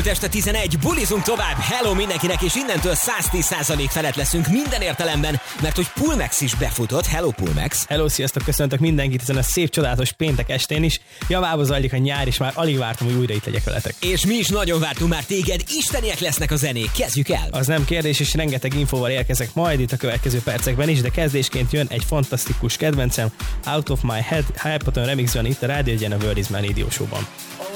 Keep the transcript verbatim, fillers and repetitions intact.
Múlt este tizenegy, bulizunk tovább, hello mindenkinek, és innentől száz tíz százalék felett leszünk minden értelemben, mert hogy Pulmax is befutott. Hello Pulmax! Hello, sziasztok, köszöntök mindenkit ezen a szép, csodálatos péntek estén is. Javába zajlik a nyár, és már alig vártam, hogy újra itt legyek veletek. És mi is nagyon vártunk már téged, isteniek lesznek a zenék, kezdjük el! Az nem kérdés, és rengeteg infóval érkezek majd itt a következő percekben is, de kezdésként jön egy fantasztikus kedvencem, Out of My Head, Hype Poton remixben itt a Rádió Egyen a World is My Radio Show-ban.